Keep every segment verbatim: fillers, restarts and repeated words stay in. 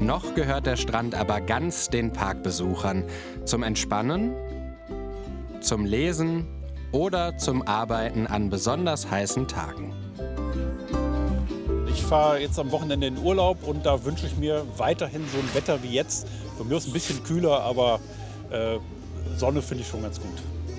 Noch gehört der Strand aber ganz den Parkbesuchern. Zum Entspannen, zum Lesen oder zum Arbeiten an besonders heißen Tagen. Ich fahre jetzt am Wochenende in Urlaub und da wünsche ich mir weiterhin so ein Wetter wie jetzt. Von mir ist ein bisschen kühler, aber äh, Sonne finde ich schon ganz gut.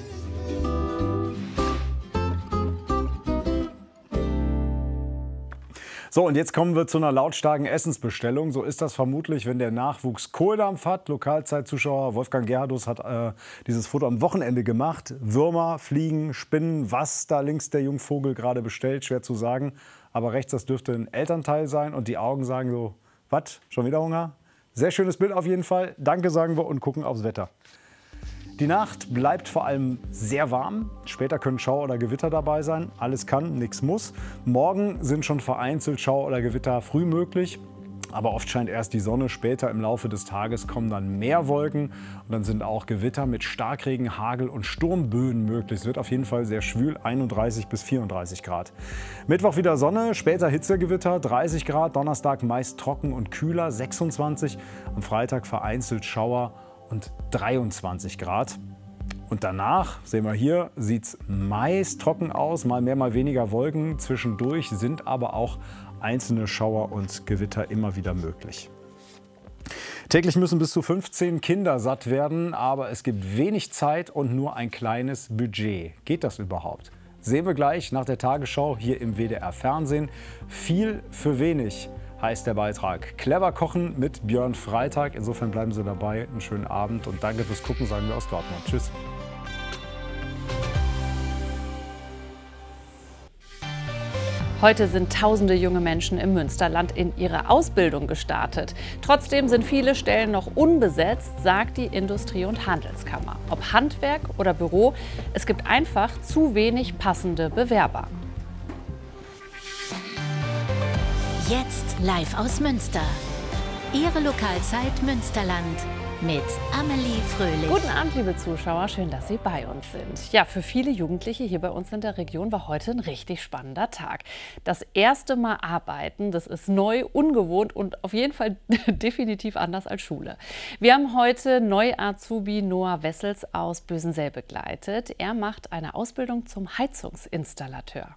So, und jetzt kommen wir zu einer lautstarken Essensbestellung. So ist das vermutlich, wenn der Nachwuchs Kohldampf hat. Lokalzeitzuschauer Wolfgang Gerhardus hat äh, dieses Foto am Wochenende gemacht. Würmer, Fliegen, Spinnen, was da links der Jungvogel gerade bestellt, schwer zu sagen. Aber rechts, das dürfte ein Elternteil sein. Und die Augen sagen so, was, schon wieder Hunger? Sehr schönes Bild auf jeden Fall. Danke sagen wir und gucken aufs Wetter. Die Nacht bleibt vor allem sehr warm. Später können Schauer oder Gewitter dabei sein. Alles kann, nichts muss. Morgen sind schon vereinzelt Schauer oder Gewitter früh möglich. Aber oft scheint erst die Sonne. Später im Laufe des Tages kommen dann mehr Wolken. Und dann sind auch Gewitter mit Starkregen, Hagel und Sturmböen möglich. Es wird auf jeden Fall sehr schwül, einunddreißig bis vierunddreißig Grad. Mittwoch wieder Sonne, später Hitzegewitter, dreißig Grad. Donnerstag meist trocken und kühler, sechsundzwanzig. Am Freitag vereinzelt Schauer und dreiundzwanzig Grad. Und danach, sehen wir hier, sieht es meist trocken aus, mal mehr, mal weniger Wolken. Zwischendurch sind aber auch einzelne Schauer und Gewitter immer wieder möglich. Täglich müssen bis zu fünfzehn Kinder satt werden, aber es gibt wenig Zeit und nur ein kleines Budget. Geht das überhaupt? Sehen wir gleich nach der Tagesschau hier im W D R Fernsehen. Viel für wenig heißt der Beitrag. Clever kochen mit Björn Freitag. Insofern bleiben Sie dabei. Einen schönen Abend und danke fürs Gucken, sagen wir aus Dortmund. Tschüss. Heute sind tausende junge Menschen im Münsterland in ihre Ausbildung gestartet. Trotzdem sind viele Stellen noch unbesetzt, sagt die Industrie- und Handelskammer. Ob Handwerk oder Büro, es gibt einfach zu wenig passende Bewerber. Jetzt live aus Münster. Ihre Lokalzeit Münsterland mit Amelie Fröhlich. Guten Abend, liebe Zuschauer. Schön, dass Sie bei uns sind. Ja, für viele Jugendliche hier bei uns in der Region war heute ein richtig spannender Tag. Das erste Mal arbeiten, das ist neu, ungewohnt und auf jeden Fall definitiv anders als Schule. Wir haben heute Neu-Azubi Noah Wessels aus Bösensee begleitet. Er macht eine Ausbildung zum Heizungsinstallateur.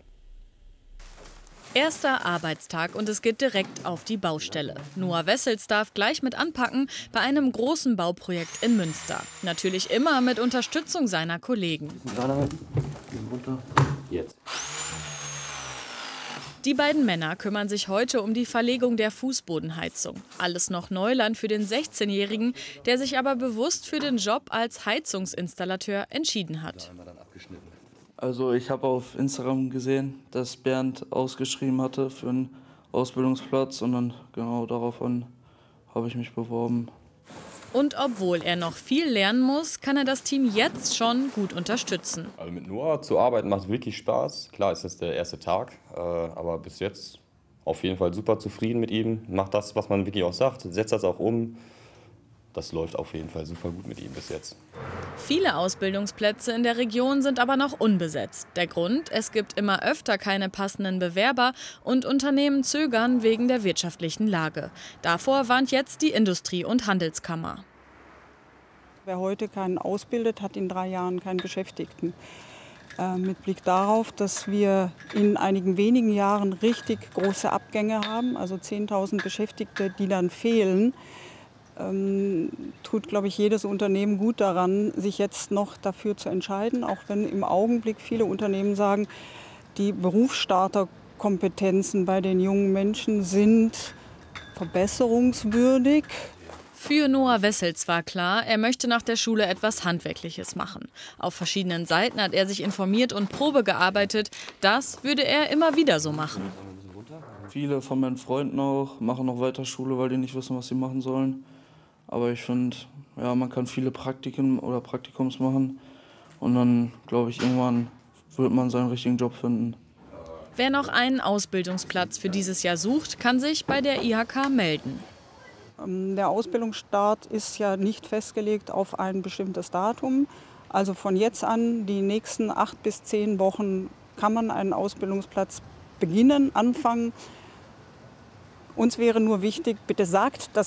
Erster Arbeitstag und es geht direkt auf die Baustelle. Noah Wessels darf gleich mit anpacken bei einem großen Bauprojekt in Münster. Natürlich immer mit Unterstützung seiner Kollegen. Jetzt. Die beiden Männer kümmern sich heute um die Verlegung der Fußbodenheizung. Alles noch Neuland für den sechzehnjährigen, der sich aber bewusst für den Job als Heizungsinstallateur entschieden hat. Also ich habe auf Instagram gesehen, dass Bernd ausgeschrieben hatte für einen Ausbildungsplatz und dann genau daraufhin habe ich mich beworben. Und obwohl er noch viel lernen muss, kann er das Team jetzt schon gut unterstützen. Also mit Noah zu arbeiten macht wirklich Spaß. Klar ist das der erste Tag, aber bis jetzt auf jeden Fall super zufrieden mit ihm. Macht das, was man wirklich auch sagt, setzt das auch um. Das läuft auf jeden Fall super gut mit ihm bis jetzt. Viele Ausbildungsplätze in der Region sind aber noch unbesetzt. Der Grund, es gibt immer öfter keine passenden Bewerber und Unternehmen zögern wegen der wirtschaftlichen Lage. Davor warnt jetzt die Industrie- und Handelskammer. Wer heute keinen ausbildet, hat in drei Jahren keinen Beschäftigten. Äh, mit Blick darauf, dass wir in einigen wenigen Jahren richtig große Abgänge haben, also zehntausend Beschäftigte, die dann fehlen, Ähm, tut, glaube ich, jedes Unternehmen gut daran, sich jetzt noch dafür zu entscheiden, auch wenn im Augenblick viele Unternehmen sagen, die Berufsstarterkompetenzen bei den jungen Menschen sind verbesserungswürdig. Für Noah Wessels war klar, er möchte nach der Schule etwas Handwerkliches machen. Auf verschiedenen Seiten hat er sich informiert und Probe gearbeitet. Das würde er immer wieder so machen. Viele von meinen Freunden auch machen noch weiter Schule, weil die nicht wissen, was sie machen sollen. Aber ich finde, ja, man kann viele Praktiken oder Praktikums machen und dann, glaube ich, irgendwann wird man seinen richtigen Job finden. Wer noch einen Ausbildungsplatz für dieses Jahr sucht, kann sich bei der I H K melden. Der Ausbildungsstart ist ja nicht festgelegt auf ein bestimmtes Datum. Also von jetzt an, die nächsten acht bis zehn Wochen, kann man einen Ausbildungsplatz beginnen, anfangen. Uns wäre nur wichtig, bitte sagt, dass